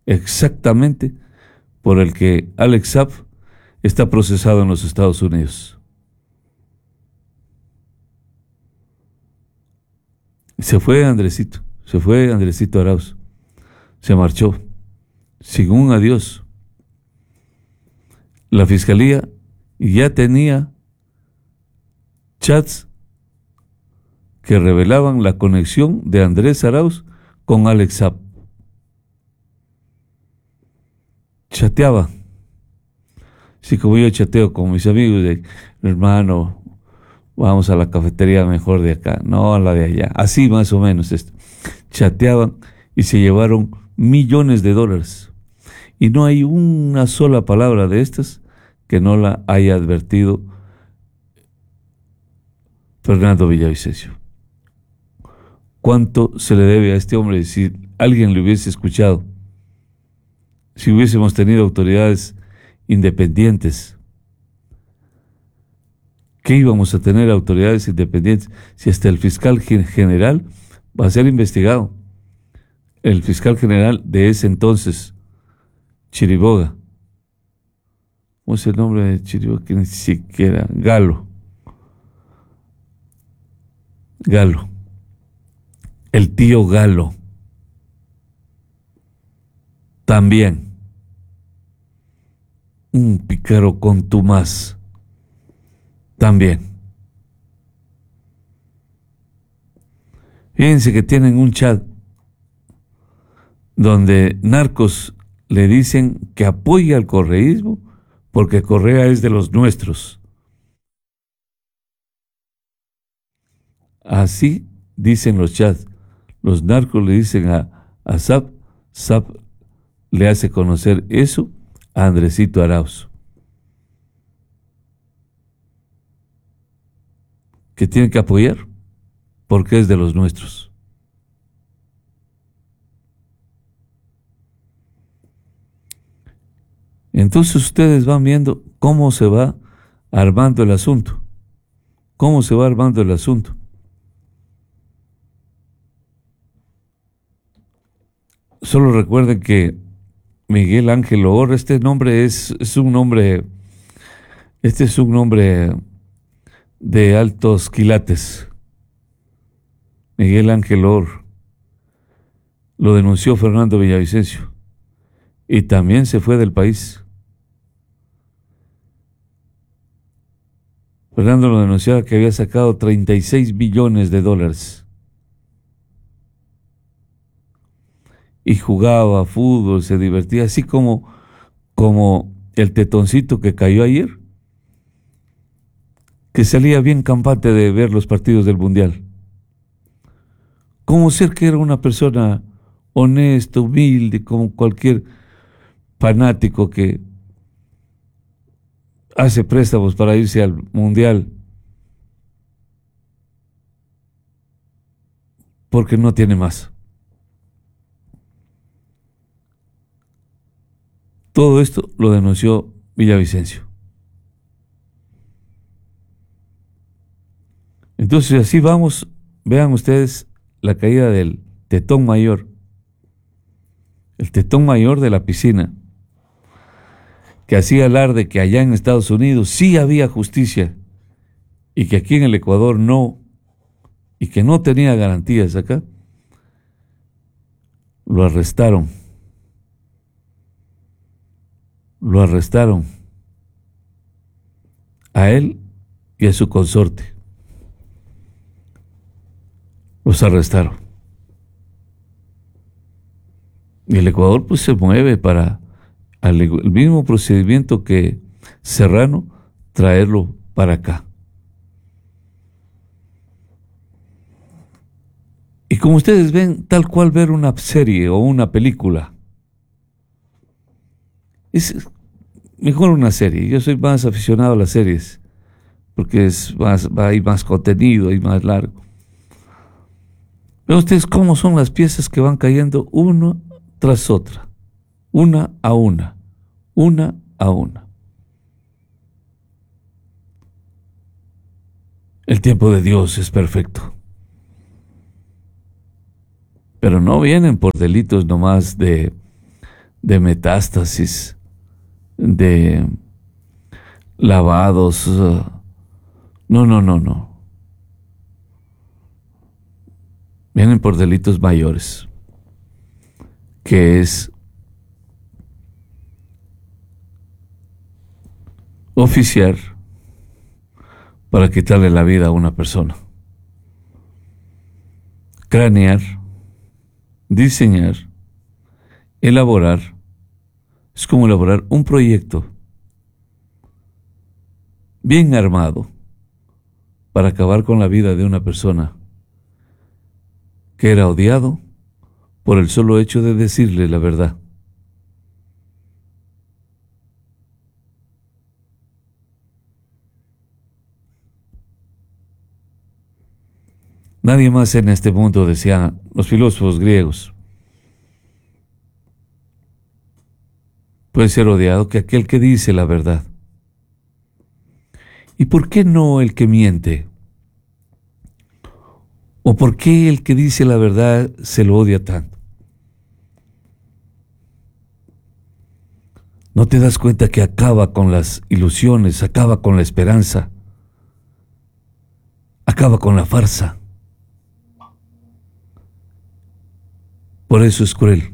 exactamente por el que Alex Saab está procesado en los Estados Unidos. Se fue Andresito Arauz, se marchó, sin un adiós. La fiscalía ya tenía chats que revelaban la conexión de Andrés Arauz con Alex Saab. Chateaba. Sí, como yo chateo con mis amigos de, hermano, vamos a la cafetería mejor de acá, no a la de allá. Así más o menos esto. Chateaban y se llevaron millones de dólares. Y no hay una sola palabra de estas que no la haya advertido Fernando Villavicencio. ¿Cuánto se le debe a este hombre? Si alguien le hubiese escuchado, si hubiésemos tenido autoridades independientes, ¿qué íbamos a tener autoridades independientes si hasta el fiscal general va a ser investigado? El fiscal general de ese entonces, Chiriboga. ¿Cómo es el nombre de Chiriboga? Que ni siquiera. Galo. El tío Galo. También. Un pícaro contumaz. También. Fíjense que tienen un chat donde narcos le dicen que apoya al correísmo porque Correa es de los nuestros. Así dicen los chats. Los narcos le dicen a Saab, Saab le hace conocer eso a Andresito Arauz, que tiene que apoyar porque es de los nuestros. Entonces ustedes van viendo cómo se va armando el asunto. ¿Cómo se va armando el asunto? Solo recuerden que Miguel Ángel Oor, este nombre es un nombre, este es un nombre de altos quilates. Miguel Ángel Oor lo denunció Fernando Villavicencio y también se fue del país. Fernando lo denunciaba que había sacado 36 billones de dólares. Y jugaba fútbol, se divertía, así como el tetoncito que cayó ayer, que salía bien campante de ver los partidos del Mundial. Como ser que era una persona honesta, humilde, como cualquier fanático que hace préstamos para irse al Mundial porque no tiene más. Todo esto lo denunció Villavicencio. Entonces así vamos, vean ustedes la caída del tetón mayor, el tetón mayor de la piscina, que hacía alarde que allá en Estados Unidos sí había justicia y que aquí en el Ecuador no, y que no tenía garantías acá. Lo arrestaron. A él y a su consorte. Los arrestaron. Y el Ecuador pues se mueve para el mismo procedimiento que Serrano, traerlo para acá. Y como ustedes ven, tal cual ver una serie o una película. Es mejor una serie. Yo soy más aficionado a las series porque hay más contenido y más largo. Vean ustedes cómo son las piezas que van cayendo una tras otra, una a una. El tiempo de Dios es perfecto. Pero no vienen por delitos nomás de de metástasis, de lavados. No, no, no, no. Vienen por delitos mayores, que es oficiar para quitarle la vida a una persona, cranear, diseñar, elaborar. Es como elaborar un proyecto bien armado para acabar con la vida de una persona que era odiado por el solo hecho de decirle la verdad. Nadie más en este mundo, decían los filósofos griegos, puede ser odiado que aquel que dice la verdad. ¿Y por qué no el que miente? ¿O por qué el que dice la verdad se lo odia tanto? ¿No te das cuenta que acaba con las ilusiones, acaba con la esperanza, acaba con la farsa? Por eso es cruel.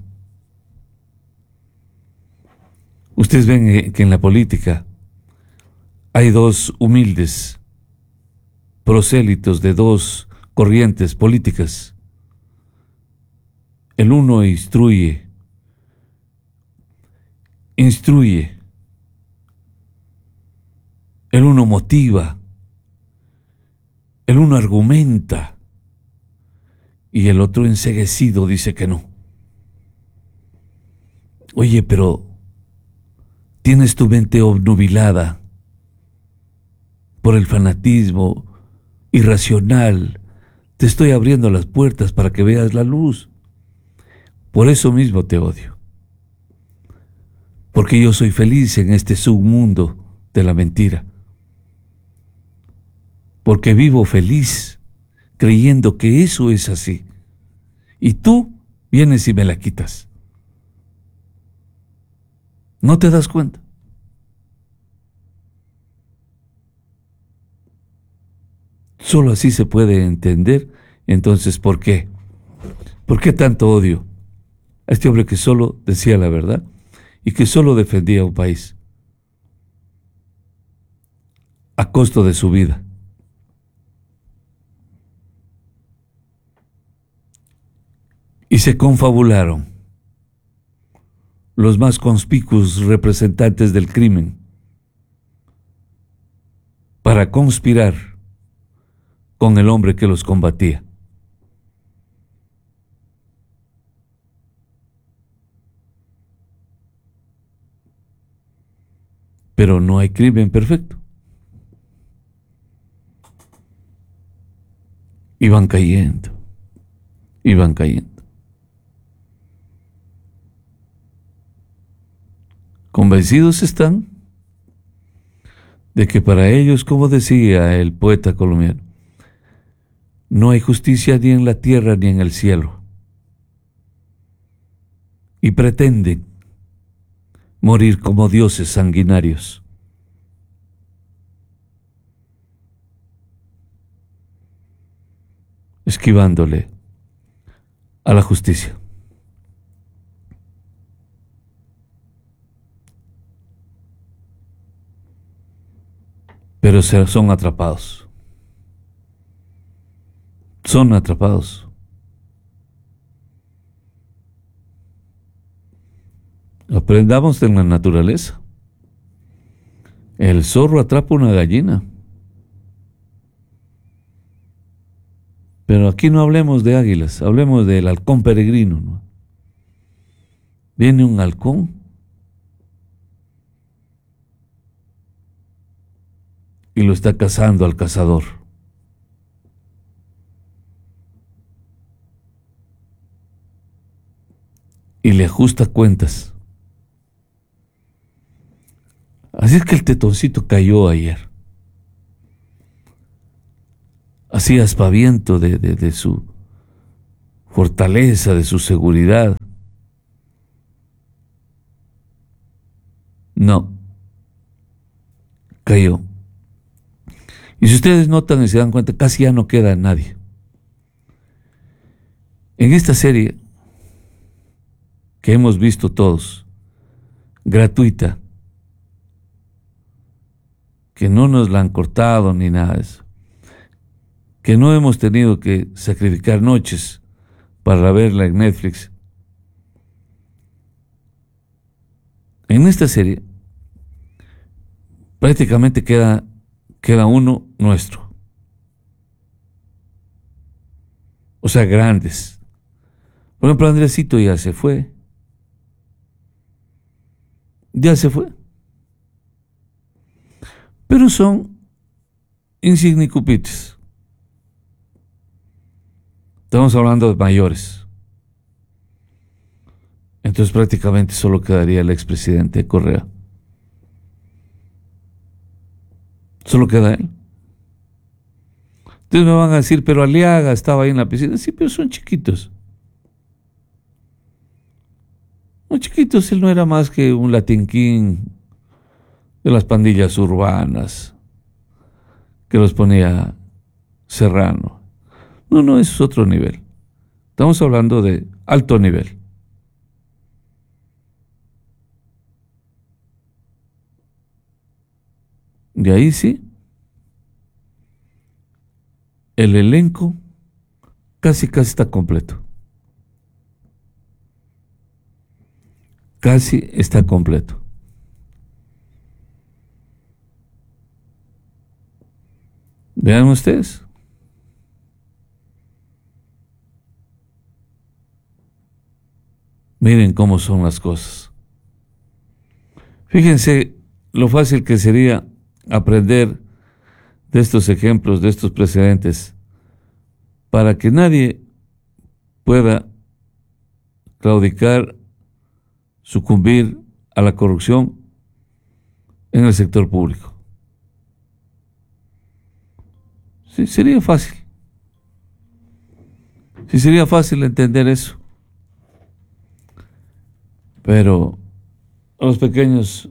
Ustedes ven que en la política hay dos humildes prosélitos de dos corrientes políticas. El uno instruye, el uno motiva, el uno argumenta, y el otro enceguecido dice que no. Oye, pero tienes tu mente obnubilada por el fanatismo irracional. Te estoy abriendo las puertas para que veas la luz. Por eso mismo te odio. Porque yo soy feliz en este submundo de la mentira. Porque vivo feliz creyendo que eso es así. Y tú vienes y me la quitas. ¿No te das cuenta? Solo así se puede entender. Entonces, ¿por qué? ¿Por qué tanto odio a este hombre que solo decía la verdad y que solo defendía un país a costo de su vida? Y se confabularon los más conspicuos representantes del crimen para conspirar con el hombre que los combatía. Pero no hay crimen perfecto. Iban cayendo, iban cayendo. Convencidos están de que para ellos, como decía el poeta colombiano, no hay justicia ni en la tierra ni en el cielo. Y pretenden morir como dioses sanguinarios. Esquivándole a la justicia. Pero son atrapados. Son atrapados. Aprendamos en la naturaleza. El zorro atrapa una gallina. Pero aquí no hablemos de águilas, hablemos del halcón peregrino, ¿no? Viene un halcón y lo está cazando al cazador. Y le ajusta cuentas. Así es que el tetoncito cayó ayer. Así aspaviento de su fortaleza, de su seguridad. No, cayó. Y si ustedes notan y se dan cuenta, casi ya no queda nadie. En esta serie que hemos visto todos, gratuita, que no nos la han cortado ni nada de eso, que no hemos tenido que sacrificar noches para verla en Netflix. En esta serie prácticamente queda uno nuestro. O sea, grandes. Por ejemplo, Andresito ya se fue. Ya se fue. Pero son insignicupites. Estamos hablando de mayores. Entonces prácticamente solo quedaría el expresidente Correa. Solo queda él. Entonces me van a decir, pero Aliaga estaba ahí en la piscina. Sí, pero son chiquitos. Son chiquitos, él no era más que un Latin King de las pandillas urbanas que los ponía Serrano. No, eso es otro nivel. Estamos hablando de alto nivel. De ahí sí, el elenco casi está completo. Casi está completo. Vean ustedes. Miren cómo son las cosas. Fíjense lo fácil que sería aprender de estos ejemplos, de estos precedentes, para que nadie pueda claudicar, sucumbir a la corrupción en el sector público. Sí, sería fácil. Sí, sería fácil entender eso. Pero a los pequeños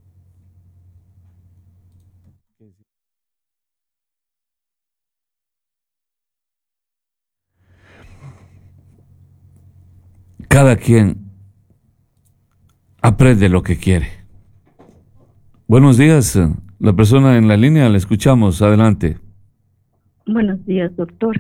cada quien aprende lo que quiere. Buenos días, la persona en la línea, la escuchamos, adelante. Buenos días, doctor.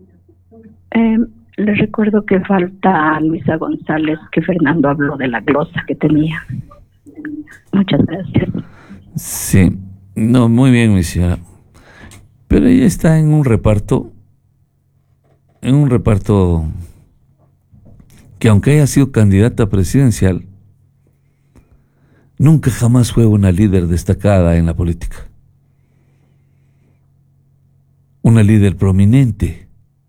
Le recuerdo que falta a Luisa González, que Fernando habló de la glosa que tenía. Muchas gracias. Sí, no, muy bien, mi señora. Pero ella está en un reparto que aunque haya sido candidata presidencial, nunca jamás fue una líder destacada en la política. Una líder prominente.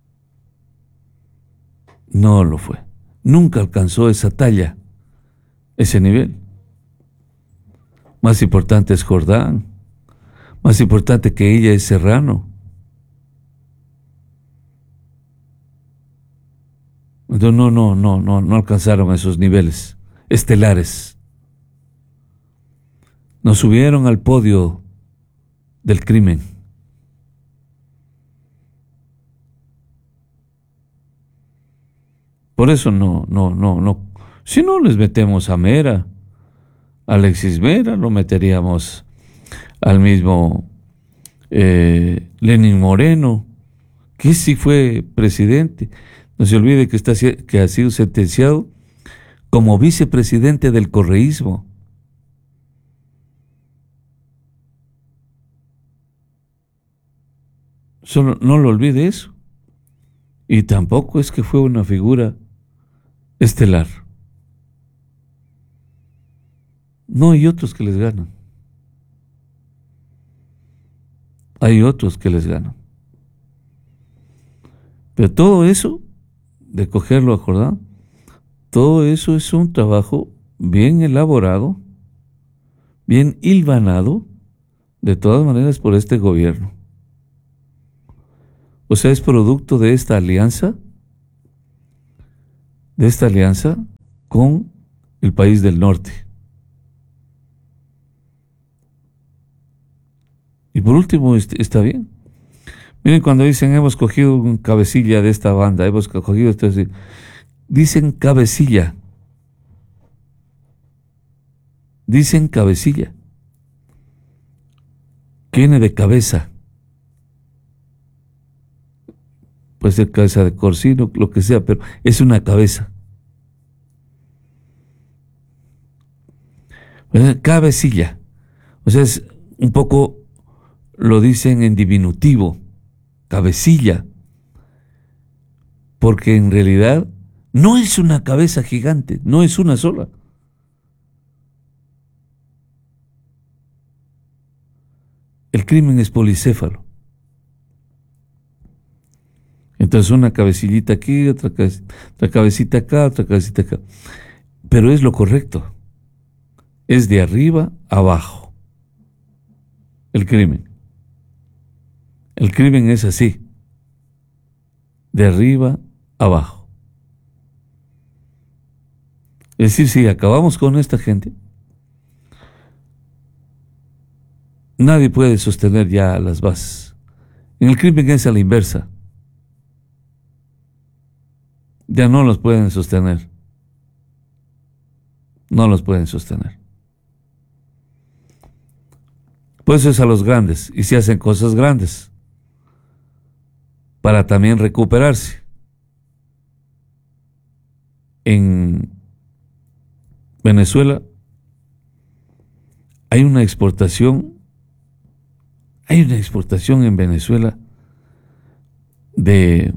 No lo fue. Nunca alcanzó esa talla, ese nivel. Más importante es Jordán. Más importante que ella es Serrano. Entonces no alcanzaron esos niveles estelares. No subieron al podio del crimen. Por eso no. Si no les metemos a Mera, Alexis Mera, lo meteríamos al mismo Lenín Moreno, que sí fue presidente. No se olvide que ha sido sentenciado como vicepresidente del correísmo. Solo no lo olvide eso. Y tampoco es que fue una figura estelar. No, hay otros que les ganan. Hay otros que les ganan. Pero todo eso, de cogerlo a Jordán, todo eso es un trabajo bien elaborado, bien hilvanado, de todas maneras por este gobierno. O sea, es producto de esta alianza con el país del norte. Y por último, está bien. Miren, cuando dicen hemos cogido un cabecilla de esta banda, hemos cogido esto así, dicen cabecilla. Dicen cabecilla. Que viene de cabeza. Puede ser cabeza de corcino, lo que sea, pero es una cabeza. Cabecilla. O sea, es un poco, lo dicen en diminutivo, cabecilla. Porque en realidad no es una cabeza gigante, no es una sola. El crimen es policéfalo. Entonces una cabecillita aquí, otra cabecita acá, otra cabecita acá. Pero es lo correcto. Es de arriba a abajo. El crimen. El crimen es así. De arriba a abajo. Es decir, si acabamos con esta gente, nadie puede sostener ya las bases. En el crimen es a la inversa. Ya no los pueden sostener. No los pueden sostener. Pues es a los grandes. Y se hacen cosas grandes para también recuperarse. En Venezuela hay una exportación en Venezuela de,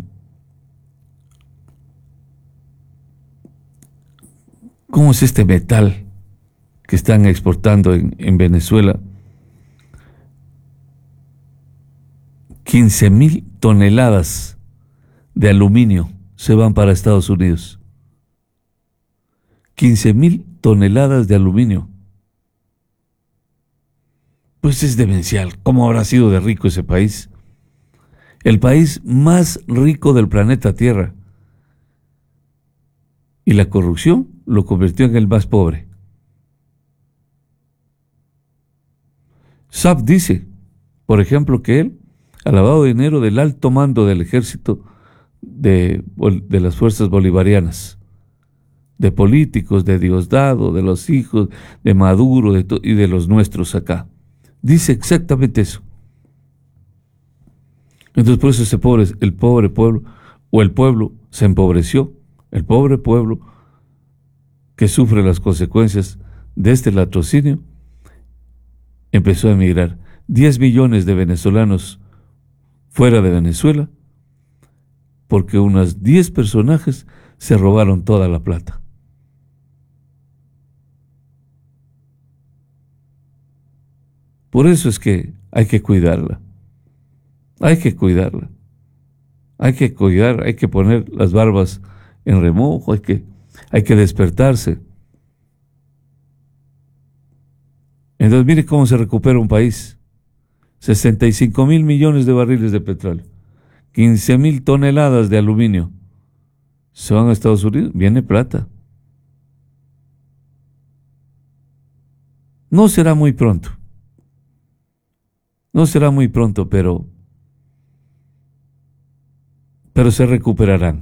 ¿cómo es este metal que están exportando en Venezuela? 15,000 toneladas de aluminio se van para Estados Unidos. 15,000 toneladas de aluminio. Pues es demencial. ¿Cómo habrá sido de rico ese país? El país más rico del planeta Tierra. Y la corrupción lo convirtió en el más pobre. Saab dice, por ejemplo, que él ha lavado dinero del alto mando del ejército de las fuerzas bolivarianas, de políticos, de Diosdado, de los hijos de Maduro y de los nuestros acá. Dice exactamente eso. Entonces por eso el pobre pueblo, o el pueblo se empobreció, el pobre pueblo que sufre las consecuencias de este latrocinio, empezó a emigrar. 10 millones de venezolanos fuera de Venezuela, porque unos 10 personajes se robaron toda la plata. Por eso es que hay que cuidarla. Hay que cuidarla. Hay que cuidar, hay que poner las barbas en remojo, hay que despertarse. Entonces mire cómo se recupera un país. 65,000 millones de barriles de petróleo, 15,000 toneladas de aluminio. Se van a Estados Unidos, viene plata. No será muy pronto. No será muy pronto, pero se recuperarán.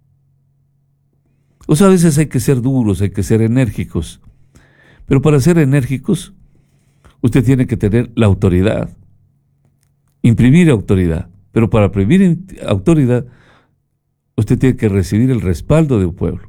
O sea, a veces hay que ser duros, hay que ser enérgicos. Pero para ser enérgicos, usted tiene que tener la autoridad. Imprimir autoridad. Pero para imprimir autoridad, usted tiene que recibir el respaldo de un pueblo.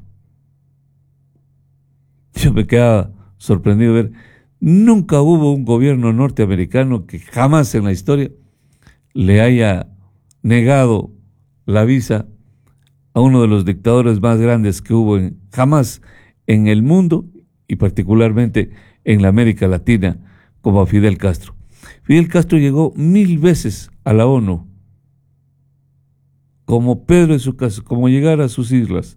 Yo me quedaba sorprendido de ver, nunca hubo un gobierno norteamericano que jamás en la historia le haya negado la visa a uno de los dictadores más grandes que hubo jamás en el mundo y particularmente en la América Latina, como a Fidel Castro. Fidel Castro llegó 1000 veces a la ONU, como Pedro en su casa, como llegar a sus islas.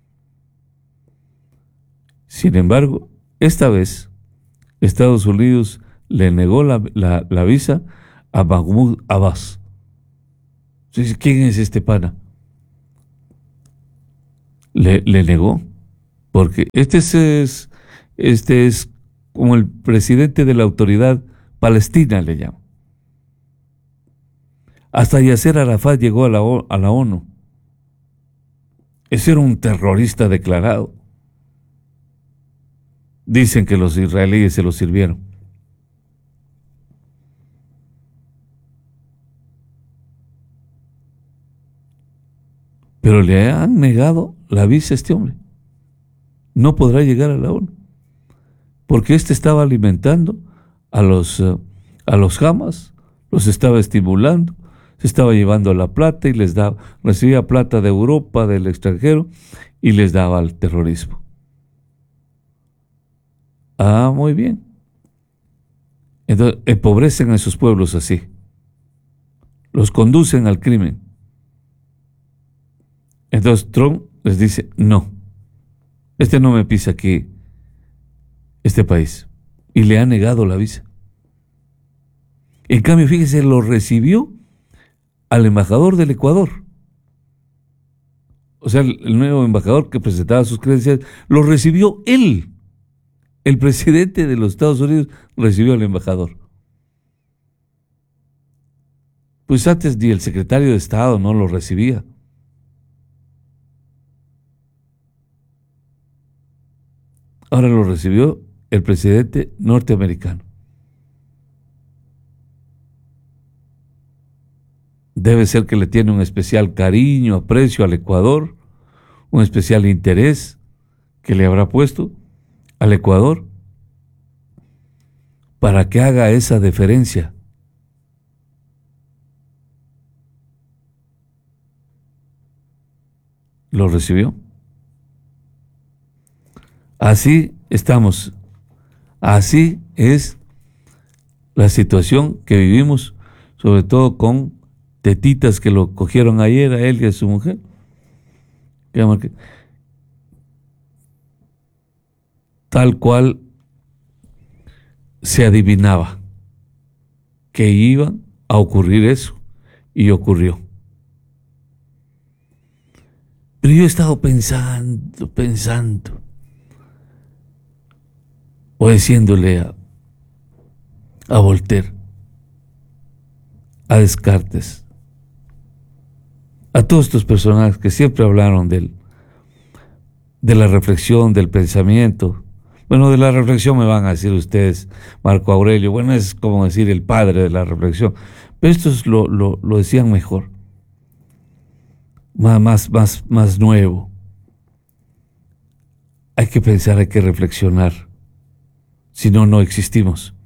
Sin embargo, esta vez Estados Unidos le negó la visa a Mahmoud Abbas. ¿Quién es este pana? Le negó, porque este es como el presidente de la autoridad palestina, le llaman. Hasta Yasser Arafat llegó a la ONU. Ese era un terrorista declarado. Dicen que los israelíes se lo sirvieron. Pero le han negado la visa a este hombre. No podrá llegar a la ONU. Porque estaba alimentando a los Hamas, los estaba estimulando, se estaba llevando la plata y recibía plata de Europa, del extranjero, y les daba al terrorismo. Ah, muy bien. Entonces, empobrecen a esos pueblos así. Los conducen al crimen. Entonces Trump les dice, no, no me pisa aquí este país. Y le ha negado la visa. En cambio, fíjese, lo recibió al embajador del Ecuador. O sea, el nuevo embajador que presentaba sus credenciales, lo recibió él. El presidente de los Estados Unidos recibió al embajador. Pues antes ni el secretario de Estado no lo recibía. Ahora lo recibió el presidente norteamericano. Debe ser que le tiene un especial cariño, aprecio al Ecuador, un especial interés que le habrá puesto al Ecuador para que haga esa deferencia. Lo recibió. Así estamos. Así es la situación que vivimos, sobre todo con tetitas que lo cogieron ayer a él y a su mujer. Tal cual se adivinaba que iba a ocurrir eso, y ocurrió. Pero yo he estado pensando, obedeciéndole a Voltaire, a Descartes, a todos estos personajes que siempre hablaron de la reflexión, del pensamiento. Bueno, de la reflexión me van a decir ustedes, Marco Aurelio, bueno, es como decir el padre de la reflexión, pero estos lo decían mejor, más nuevo. Hay que pensar, hay que reflexionar, si no, no existimos.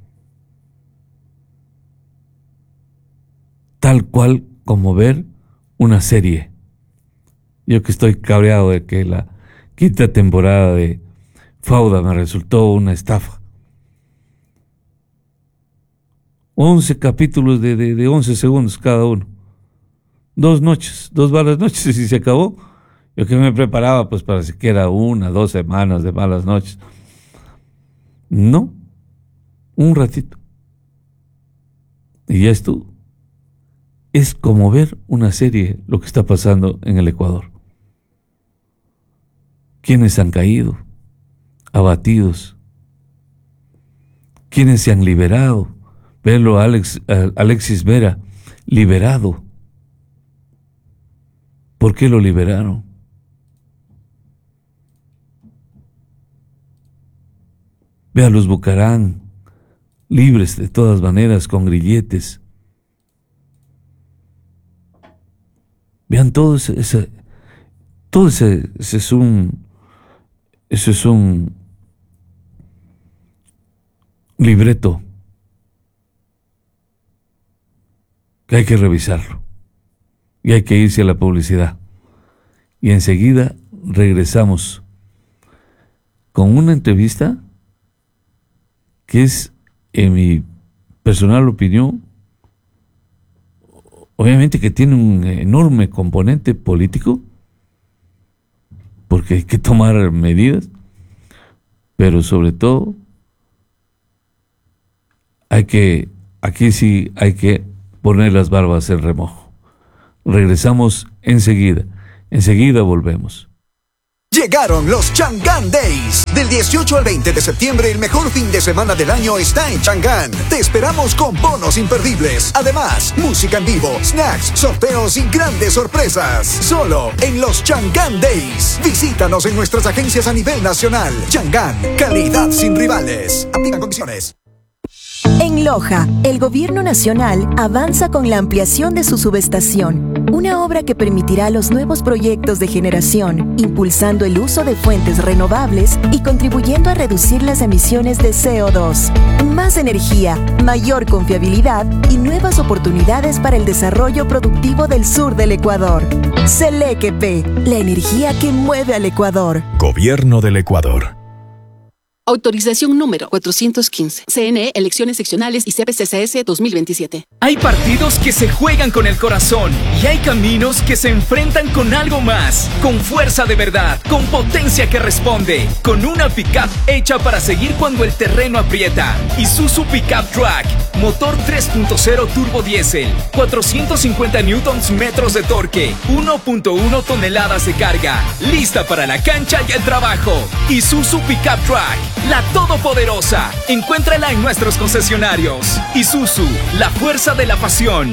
Tal cual como ver una serie. Yo que estoy cabreado de que la quinta temporada de Fauda me resultó una estafa. 11 capítulos de 11 segundos cada uno. 2 malas noches y se acabó. Yo que me preparaba pues para siquiera 1, 2 semanas de malas noches. No, un ratito. Y ya estuvo. Es como ver una serie lo que está pasando en el Ecuador. ¿Quiénes han caído? Abatidos. ¿Quiénes se han liberado? Verlo a Alexis Vera, liberado. ¿Por qué lo liberaron? Ve a los Bucarán, libres de todas maneras, con grilletes. Vean todo ese es un libreto que hay que revisarlo y hay que irse a la publicidad. Y enseguida regresamos con una entrevista que es, en mi personal opinión, obviamente que tiene un enorme componente político, porque hay que tomar medidas, pero sobre todo aquí sí hay que poner las barbas en remojo. Regresamos enseguida volvemos. Llegaron los Chang'an Days. Del 18 al 20 de septiembre, el mejor fin de semana del año está en Chang'an. Te esperamos con bonos imperdibles. Además, música en vivo, snacks, sorteos y grandes sorpresas. Solo en los Chang'an Days. Visítanos en nuestras agencias a nivel nacional. Chang'an, calidad sin rivales. Aplican condiciones. En Loja, el Gobierno Nacional avanza con la ampliación de su subestación, una obra que permitirá los nuevos proyectos de generación, impulsando el uso de fuentes renovables y contribuyendo a reducir las emisiones de CO2. Más energía, mayor confiabilidad y nuevas oportunidades para el desarrollo productivo del sur del Ecuador. Selequepe, la energía que mueve al Ecuador. Gobierno del Ecuador. Autorización número 415. CNE, Elecciones Seccionales y CPCCS 2027. Hay partidos que se juegan con el corazón y hay caminos que se enfrentan con algo más. Con fuerza de verdad, con potencia que responde, con una pickup hecha para seguir cuando el terreno aprieta. Isuzu Pickup Track, motor 3.0 turbo diésel, 450 newtons metros de torque, 1.1 toneladas de carga, lista para la cancha y el trabajo. Isuzu Pickup Track, la todopoderosa. Encuéntrala en nuestros concesionarios. Isuzu, la fuerza de la pasión.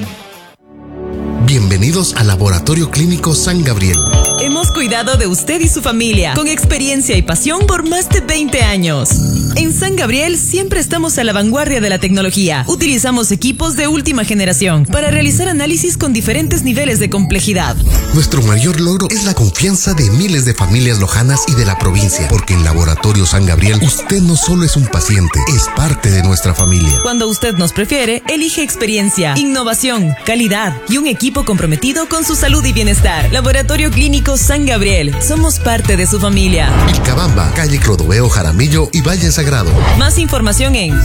Bienvenidos al Laboratorio Clínico San Gabriel. Hemos cuidado de usted y su familia con experiencia y pasión por más de 20 años. En San Gabriel siempre estamos a la vanguardia de la tecnología. Utilizamos equipos de última generación para realizar análisis con diferentes niveles de complejidad. Nuestro mayor logro es la confianza de miles de familias lojanas y de la provincia, porque en Laboratorio San Gabriel usted no solo es un paciente, es parte de nuestra familia. Cuando usted nos prefiere, elige experiencia, innovación, calidad y un equipo comprometido con su salud y bienestar. Laboratorio Clínico San Gabriel. Somos parte de su familia. Vilcabamba, calle Clodoveo Jaramillo y Valle Sagrado. Más información en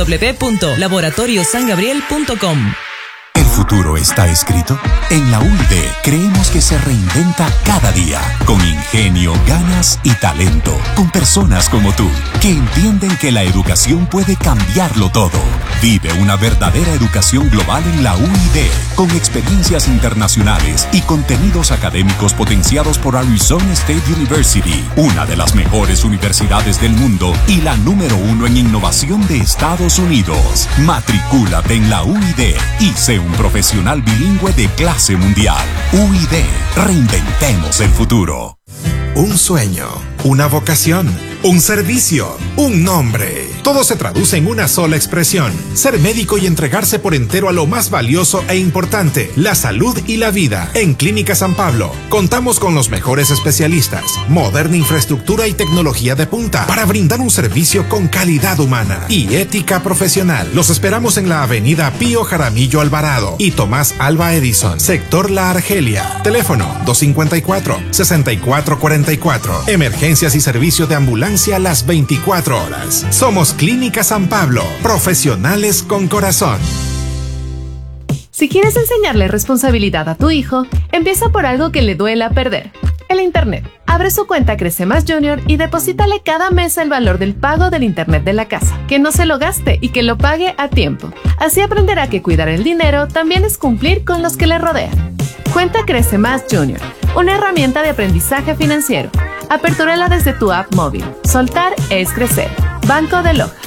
www.laboratoriosangabriel.com. ¿El futuro está escrito? En la UID creemos que se reinventa cada día, con ingenio, ganas y talento, con personas como tú, que entienden que la educación puede cambiarlo todo. Vive una verdadera educación global en la UID, con experiencias internacionales y contenidos académicos potenciados por Arizona State University, una de las mejores universidades del mundo y la número 1 en innovación de Estados Unidos. Matricúlate en la UID y sé un profesional bilingüe de clase mundial. UID, reinventemos el futuro. Un sueño, una vocación, un servicio, un nombre. Todo se traduce en una sola expresión: ser médico y entregarse por entero a lo más valioso e importante, la salud y la vida. En Clínica San Pablo contamos con los mejores especialistas, moderna infraestructura y tecnología de punta para brindar un servicio con calidad humana y ética profesional. Los esperamos en la avenida Pío Jaramillo Alvarado y Tomás Alba Edison, sector La Argelia. Teléfono 254-6444. Emergencias y servicio de ambulancia las 24 horas. Somos Clínica San Pablo, profesionales con corazón. Si quieres enseñarle responsabilidad a tu hijo, empieza por algo que le duela perder: el internet. Abre su cuenta Crece Más Junior y deposítale cada mes el valor del pago del internet de la casa. Que no se lo gaste y que lo pague a tiempo. Así aprenderá que cuidar el dinero también es cumplir con los que le rodean. Cuenta Crece Más Junior, una herramienta de aprendizaje financiero. Apертúrala desde tu app móvil. Soltar es crecer. Banco de Loja.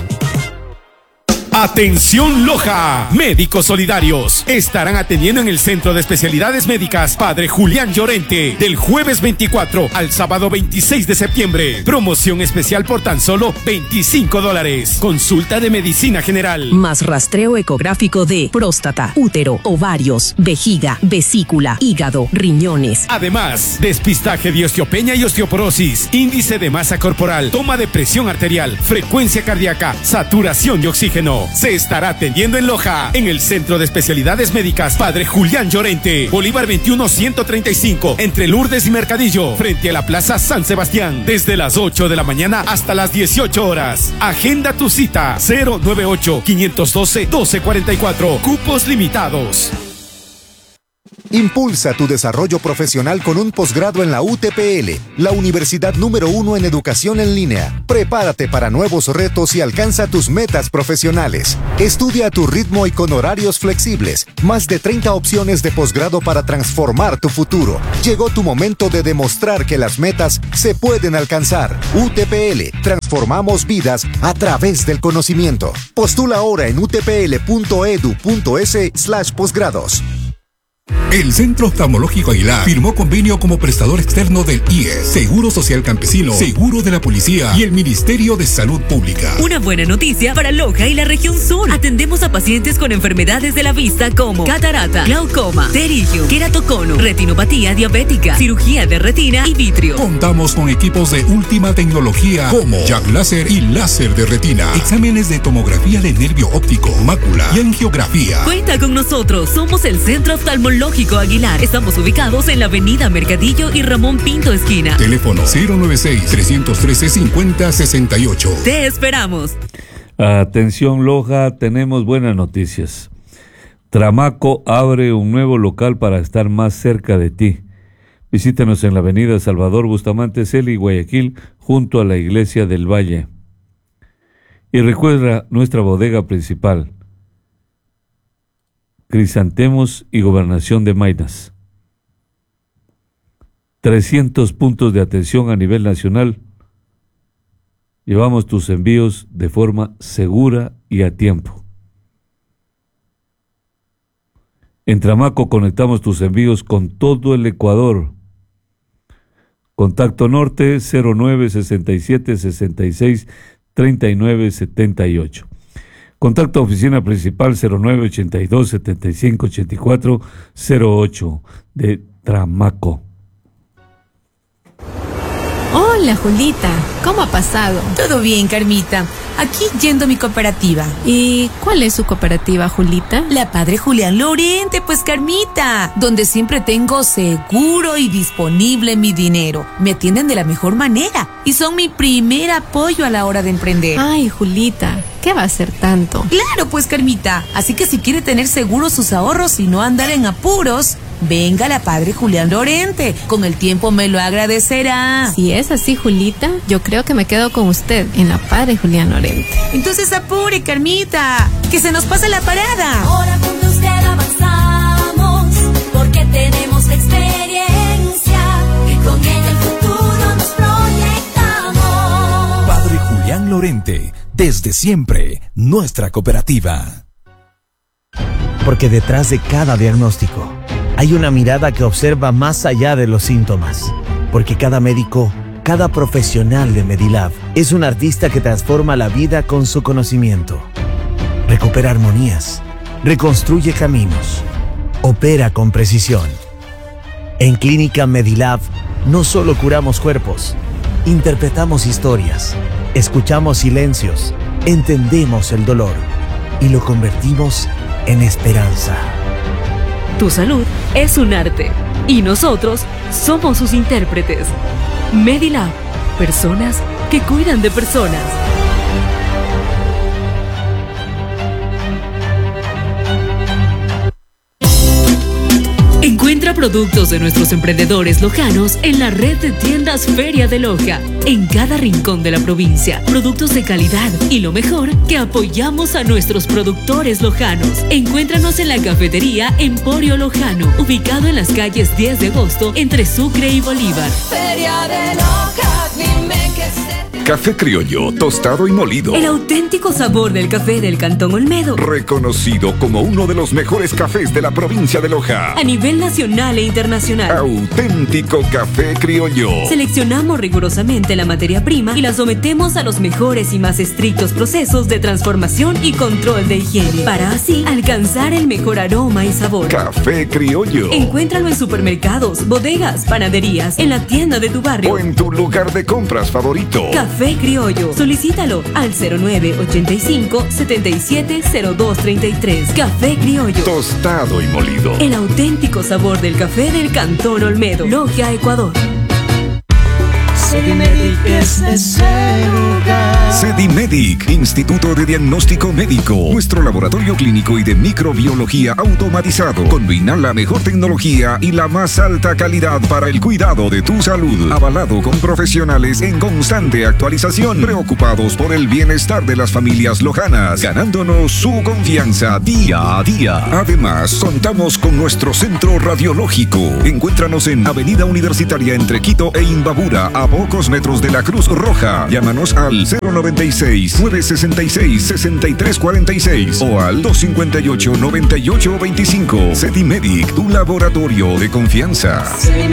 Atención Loja, médicos solidarios estarán atendiendo en el Centro de Especialidades Médicas Padre Julián Llorente del jueves 24 al sábado 26 de septiembre. Promoción especial por tan solo $25. Consulta de medicina general. Más rastreo ecográfico de próstata, útero, ovarios, vejiga, vesícula, hígado, riñones. Además, despistaje de osteopenia y osteoporosis, índice de masa corporal, toma de presión arterial, frecuencia cardíaca, saturación de oxígeno. Se estará atendiendo en Loja, en el Centro de Especialidades Médicas Padre Julián Llorente, Bolívar 21-135, entre Lourdes y Mercadillo, frente a la Plaza San Sebastián, desde las 8 de la mañana hasta las 18 horas. Agenda tu cita, 098-512-1244, cupos limitados. Impulsa tu desarrollo profesional con un posgrado en la UTPL, la universidad número 1 en educación en línea. Prepárate para nuevos retos y alcanza tus metas profesionales. Estudia a tu ritmo y con horarios flexibles. Más de 30 opciones de posgrado para transformar tu futuro. Llegó tu momento de demostrar que las metas se pueden alcanzar. UTPL, transformamos vidas a través del conocimiento. Postula ahora en utpl.edu.es/posgrados. El Centro Oftalmológico Aguilar firmó convenio como prestador externo del IES, Seguro Social Campesino, Seguro de la Policía y el Ministerio de Salud Pública. Una buena noticia para Loja y la región sur. Atendemos a pacientes con enfermedades de la vista como catarata, glaucoma, pterigio, queratocono, retinopatía diabética, cirugía de retina y vitrio. Contamos con equipos de última tecnología como Jack Láser y láser de retina, exámenes de tomografía de nervio óptico, mácula y angiografía. Cuenta con nosotros, somos el Centro Oftalmológico Aguilar. Estamos ubicados en la avenida Mercadillo y Ramón Pinto esquina. Teléfono 096-313-5068. Te esperamos. Atención Loja, tenemos buenas noticias. Tramaco abre un nuevo local para estar más cerca de ti. Visítanos en la avenida Salvador Bustamante Celi, Guayaquil, junto a la Iglesia del Valle. Y recuerda nuestra bodega principal, Crisantemos y Gobernación de Maynas. 300 puntos de atención a nivel nacional. Llevamos tus envíos de forma segura y a tiempo. En Tramaco conectamos tus envíos con todo el Ecuador. Contacto norte 0967 66 39 78. Contacto oficina principal 0982 75 84 08 de Tramaco. Hola, Julita. ¿Cómo ha pasado? Todo bien, Carmita. Aquí yendo a mi cooperativa. ¿Y cuál es su cooperativa, Julita? La Padre Julián Lorente, pues, Carmita. Donde siempre tengo seguro y disponible mi dinero. Me atienden de la mejor manera y son mi primer apoyo a la hora de emprender. Ay, Julita, ¿qué va a ser tanto? Claro, pues, Carmita. Así que si quiere tener seguros sus ahorros y no andar en apuros, venga a la Padre Julián Lorente. Con el tiempo me lo agradecerá. Si es así, Julita, yo creo que me quedo con usted en la Padre Julián Lorente. Entonces apure, Carmita, que se nos pasa la parada. Ahora con usted avanzamos, porque tenemos la experiencia y con ella el futuro nos proyectamos. Padre Julián Lorente, desde siempre, nuestra cooperativa. Porque detrás de cada diagnóstico hay una mirada que observa más allá de los síntomas. Porque cada médico, cada profesional de Medilab es un artista que transforma la vida con su conocimiento. Recupera armonías, reconstruye caminos, opera con precisión. En Clínica Medilab no solo curamos cuerpos, interpretamos historias, escuchamos silencios, entendemos el dolor y lo convertimos en esperanza. Tu salud es un arte y nosotros somos sus intérpretes. Medilab, personas que cuidan de personas. Encuentra productos de nuestros emprendedores lojanos en la red de tiendas Feria de Loja, en cada rincón de la provincia. Productos de calidad y lo mejor, que apoyamos a nuestros productores lojanos. Encuéntranos en la cafetería Emporio Lojano, ubicado en las calles 10 de agosto, entre Sucre y Bolívar. Feria de Loja, dime que se... Café criollo, tostado y molido. El auténtico sabor del café del Cantón Olmedo. Reconocido como uno de los mejores cafés de la provincia de Loja. A nivel nacional e internacional. Auténtico café criollo. Seleccionamos rigurosamente la materia prima y la sometemos a los mejores y más estrictos procesos de transformación y control de higiene, para así alcanzar el mejor aroma y sabor. Café criollo. Encuéntralo en supermercados, bodegas, panaderías, en la tienda de tu barrio o en tu lugar de compras favorito. Café criollo. Solicítalo al 0985-770233. Café criollo. Tostado y molido. El auténtico sabor del café del Cantón Olmedo. Logia, Ecuador. Sedimedic es ese lugar. Sedimedic SediMedic, Instituto de Diagnóstico Médico. Nuestro laboratorio clínico y de microbiología automatizado combina la mejor tecnología y la más alta calidad para el cuidado de tu salud. Avalado con profesionales en constante actualización, preocupados por el bienestar de las familias lojanas, ganándonos su confianza día a día. Además, contamos con nuestro centro radiológico. Encuéntranos en Avenida Universitaria entre Quito e Imbabura, a pocos metros de la Cruz Roja. Llámanos al 096-966-6346 o al 258-9825. SediMedic, tu laboratorio de confianza.